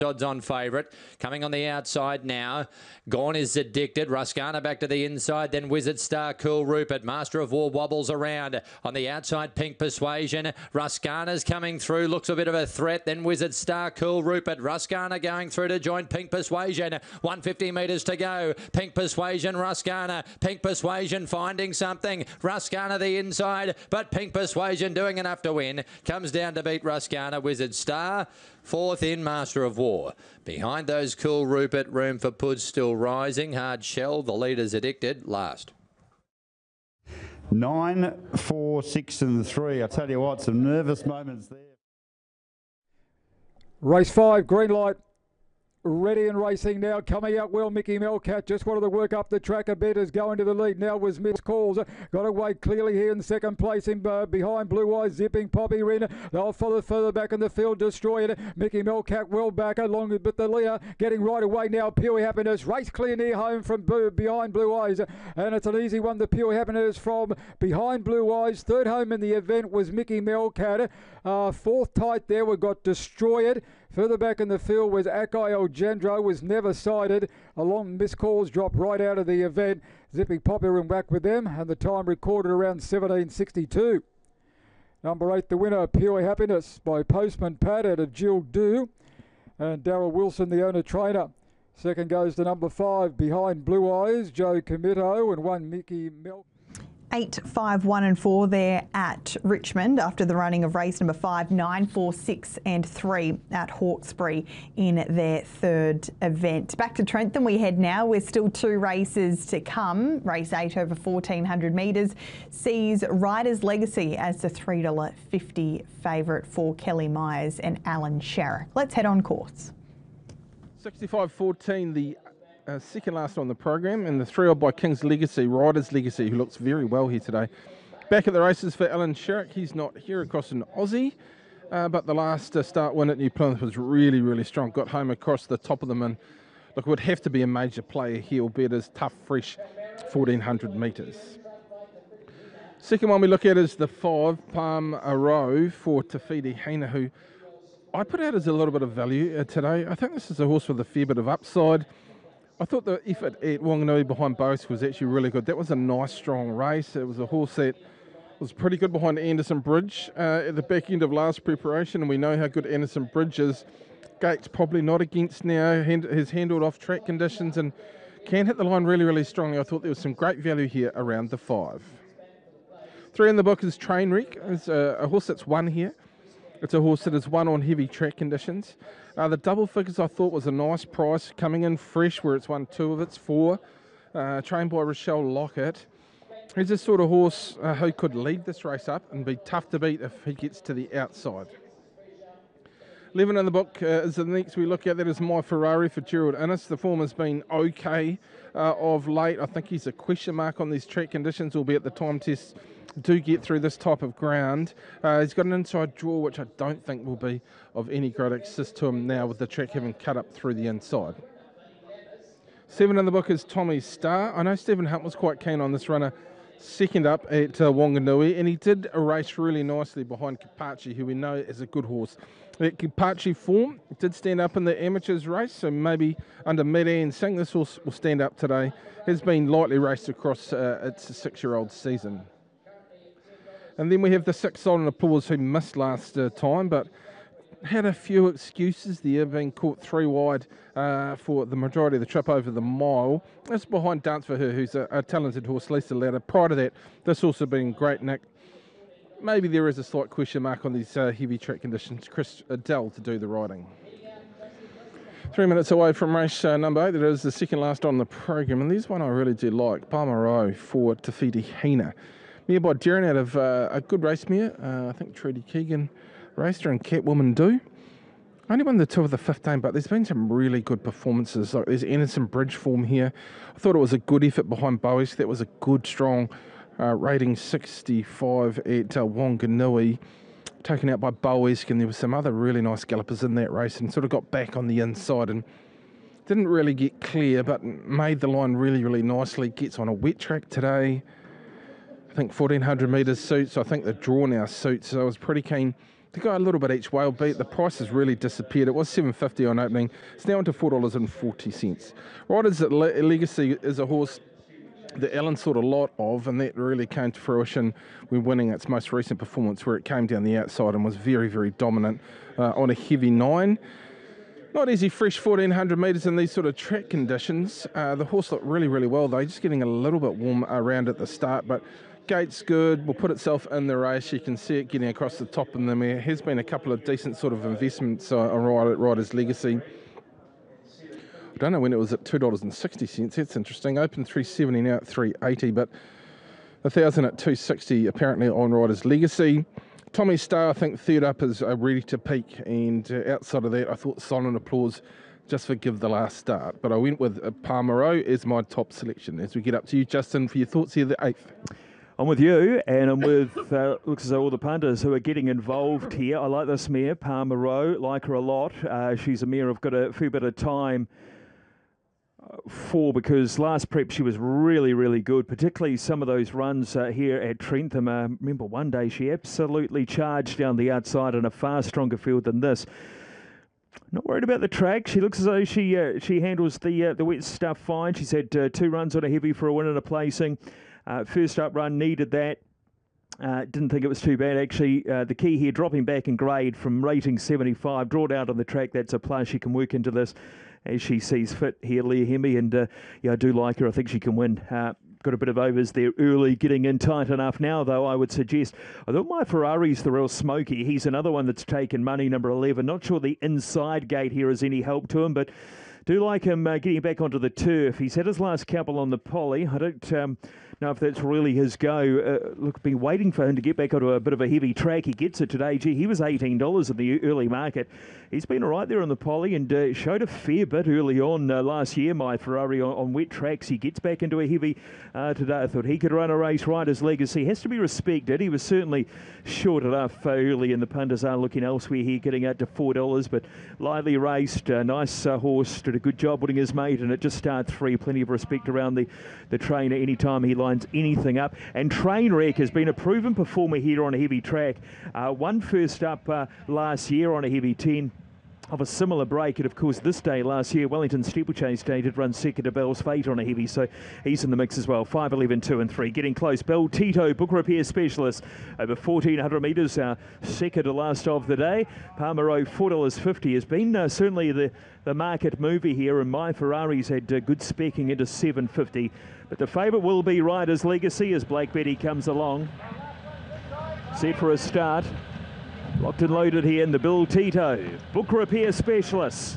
Odds on favourite. Coming on the outside now. Gone is Addicted. Ruscana back to the inside. Then Wizard Star, Cool Rupert. Master of War wobbles around. On the outside, Pink Persuasion. Ruscana's coming through. Looks a bit of a threat. Then Wizard Star, Cool Rupert. Ruscana going through to join Pink Persuasion. 150 metres to go. Pink Persuasion, Ruscana. Pink Persuasion finding something. Ruscana the inside. But Pink Persuasion doing enough to win. Comes down to beat Ruscana. Wizard Star. Fourth in Master of War. Behind those, Cool Rupert, Room for Puds still rising. Hard Shell, the leader's Addicted, last. 9, 4, 6 and 3. I tell you what, some nervous moments there. Race 5, green light. Ready and racing now, coming out well, Mickey Melcat just wanted to work up the track a bit, is going to the lead now was Miss Calls, got away clearly here in second place in behind Blue Eyes, Zipping Poppy Rin, they'll follow further back in the field, Destroy It, Mickey Melcat well back along but the leader getting right away now, Pure Happiness, race clear near home from behind Blue Eyes, and it's an easy one, the Pure Happiness from behind Blue Eyes, third home in the event was Mickey Melcat, fourth tight there we've got Destroy It. Further back in the field was Akai Algendro, was never sighted. Along Miss Calls dropped right out of the event. Zipping Popular and back with them, and the time recorded around 17:62. Number 8, the winner, Pure Happiness by Postman Pat out of Jill Do. And Darryl Wilson, the owner trainer. Second goes to number 5, behind Blue Eyes, Joe Comito, and 1 Mickey Milk. 8, 5, 1 and 4 there at Richmond after the running of race number 5, 9, 4, 6 and 3 at Hawkesbury in their third event. Back to Trentham we head now. We're still 2 races to come. Race 8 over 1,400 metres sees Rider's Legacy as the $3.50 favourite for Kelly Myers and Alan Sharrock. Let's head on course. 65-14, the second last on the program, and the 3-odd by King's Legacy, Rider's Legacy, who looks very well here today. Back at the races for Alan Sharrock. He's not here across an Aussie, but the last start win at New Plymouth was really, really strong. Got home across the top of them, and look, it would have to be a major player here, albeit as tough, fresh 1,400 metres. Second one we look at is the 5, Palm a Row for Tafidi Hina, who I put out as a little bit of value today. I think this is a horse with a fair bit of upside. I thought the effort at Wanganui behind Boast was actually really good. That was a nice, strong race. It was a horse that was pretty good behind Anderson Bridge at the back end of last preparation, and we know how good Anderson Bridge is. Gates probably not against now, has handled off track conditions and can hit the line really, really strongly. I thought there was some great value here around the 5. 3 in the book is Trainwreck. It's a horse that's won here. It's a horse that has won on heavy track conditions. The double figures I thought was a nice price, coming in fresh where it's won 2 of its 4. Trained by Rochelle Lockett. He's a sort of horse who could lead this race up and be tough to beat if he gets to the outside. 11 in the book is the next we look at. That is My Ferrari for Gerald Innes. The form has been okay of late. I think he's a question mark on these track conditions, albeit the time tests do get through this type of ground. He's got an inside draw, which I don't think will be of any great assist to him now with the track having cut up through the inside. 7 in the book is Tommy Star. I know Stephen Hunt was quite keen on this runner second up at Wanganui, and he did race really nicely behind Kapachi, who we know is a good horse. That Kapachi form did stand up in the amateurs race, so maybe under Mad-Ann Singh, this horse will stand up today. Has been lightly raced across its 6-year-old season. And then we have the 6 Solid Applause, who missed last time, but had a few excuses there, being caught 3 wide for the majority of the trip over the mile. That's behind Dance for Her, who's a talented horse, Lisa Ladder. Prior to that, this horse had been great, Nick. Maybe there is a slight question mark on these heavy track conditions. Chris Dell to do the riding. 3 minutes away from race number 8. That is the second last on the program, and there's one I really do like, Palm a Row for Tafidi Hina. Mare by Darren out of a good race mare. I think Trudy Keegan raced her and Catwoman do. Only won the 2 of the 15, but there's been some really good performances. Like there's Anderson Bridge form here. I thought it was a good effort behind Bowies. That was a good, strong rating 65 at Wanganui. Taken out by Bowies, and there were some other really nice gallopers in that race and sort of got back on the inside and didn't really get clear, but made the line really, really nicely. Gets on a wet track today. I think 1,400 metres suits. I think the draw now suits. So I was pretty keen to go a little bit each way, albeit the price has really disappeared. It was $7.50 on opening. It's now into $4.40. Riders at Legacy is a horse that Ellen thought a lot of, and that really came to fruition when winning its most recent performance, where it came down the outside and was very, very dominant on a heavy 9. Not easy, fresh 1,400 metres in these sort of track conditions. The horse looked really, really well, though. Just getting a little bit warm around at the start, but gate's good. Will put itself in the race. You can see it getting across the top, and there has been a couple of decent sort of investments on Riders Legacy. I don't know when it was at $2.60. That's interesting. Open $3.70, now at $3.80, but 1,000 at $2.60 apparently on Riders Legacy. Tommy Star, I think, third up is ready to peak, and outside of that, I thought Silent Applause just for Give the Last Start. But I went with Palmero as my top selection. As we get up to you, Justin, for your thoughts here, the 8th. I'm with you, and I'm with, looks as though all the punters who are getting involved here. I like this mare, Palmero, like her a lot. She's a mare I've got a fair bit of time for, because last prep she was really, really good, particularly some of those runs here at Trentham. Remember one day she absolutely charged down the outside in a far stronger field than this. Not worried about the track. She looks as though she handles the wet stuff fine. She's had 2 runs on a heavy for a win and a placing. First up run needed that. Didn't think it was too bad, actually. The key here, dropping back in grade from rating 75, drawed out on the track. That's a plus. She can work into this as she sees fit here, Leah Hemi, and yeah, I do like her. I think she can win. Got a bit of overs there early, getting in tight enough now, though, I would suggest. I thought My Ferrari's the real smoky. He's another one that's taken money, number 11. Not sure the inside gate here is any help to him, but do like him getting back onto the turf. He's had his last couple on the poly. I don't know if that's really his go. Look, been waiting for him to get back onto a bit of a heavy track. He gets it today. Gee, he was $18 in the early market. He's been all right there on the poly and showed a fair bit early on last year, My Ferrari, on wet tracks. He gets back into a heavy today. I thought he could run a race. Riders Legacy has to be respected. He was certainly short enough early, and the punters are looking elsewhere here, getting out to $4, but lightly raced, nice horse, did a good job winning his mate, and it just started 3. Plenty of respect around the trainer anytime he lines anything up. And Trainwreck has been a proven performer here on a heavy track. Won first up last year on a heavy 10 of a similar break, and of course this day last year Wellington Steeplechase Day did run second to Bell's Fate on a heavy, so he's in the mix as well. 5, 11, 2 and 3, getting close. Bell Tito, book repair specialist, over 1,400 metres, second to last of the day. Palmero $4.50 has been certainly the market mover here, and My Ferrari's had good specking into $7.50, but the favourite will be Riders Legacy as Black Betty comes along, set for a start. Locked and loaded here in the Bill Tito, book repair specialist.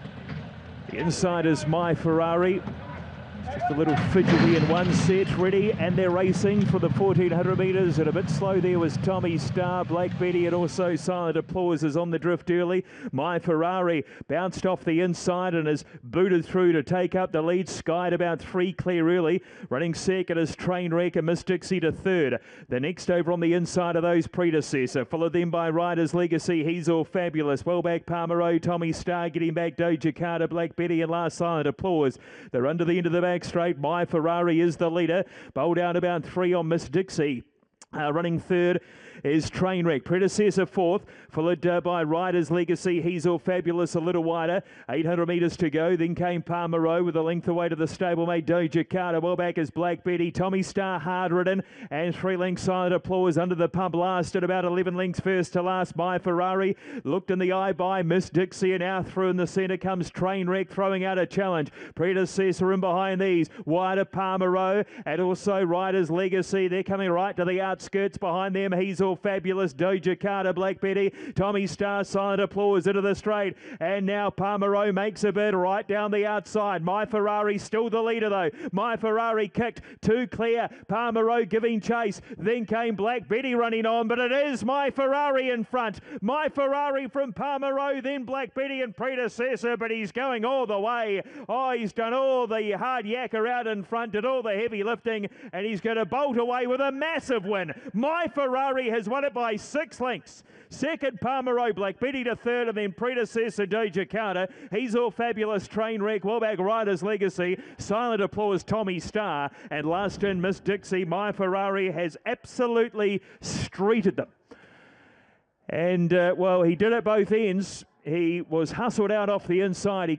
The inside is My Ferrari. Just a little fidgety in one set, ready, and they're racing for the 1,400 metres, and a bit slow there was Tommy Star. Black Betty and also Silent Applause is on the drift early. My Ferrari bounced off the inside and is booted through to take up the lead. Skied about 3 clear early. Running second is Trainwreck and Miss Dixie to third. The next over on the inside of those predecessor, followed then by Riders Legacy. He's all fabulous. Well back Palmero, Tommy Star getting back Doja Carter, Black Betty and last Silent Applause. They're under the end of the back straight. My Ferrari is the leader. Bowl down about 3 on Miss Dixie. Running third is Trainwreck. Predecessor fourth, followed by Riders Legacy. He's all fabulous, a little wider. 800 metres to go. Then came Palmero with a length away to the stablemate Doja Carter. Well back is Black Betty. Tommy Star hard ridden. And 3 lengths Silent Applause under the pump last at about 11 lengths first to last. My Ferrari looked in the eye by Miss Dixie, and out through in the centre comes Trainwreck throwing out a challenge. Predecessor in behind these. Wider Palmero and also Riders Legacy. They're coming right to the outskirts behind them. He's all fabulous. Doja Carter, Black Betty, Tommy Star, Silent Applause into the straight. And now Palmero makes a bid right down the outside. My Ferrari still the leader though. My Ferrari kicked 2 clear. Palmero giving chase. Then came Black Betty running on, but it is My Ferrari in front. My Ferrari from Palmero, then Black Betty and predecessor, but he's going all the way. Oh, he's done all the hard yakka out in front, did all the heavy lifting, and he's going to bolt away with a massive win. My Ferrari has won it by 6 lengths. Second, Palmero, Black Betty to third, and then predecessor Doja Carter. He's all fabulous. Trainwreck, Wellback Riders Legacy, Silent Applause, Tommy Star, and last in Miss Dixie. My Ferrari has absolutely streeted them. And, well, he did at both ends. He was hustled out off the inside. He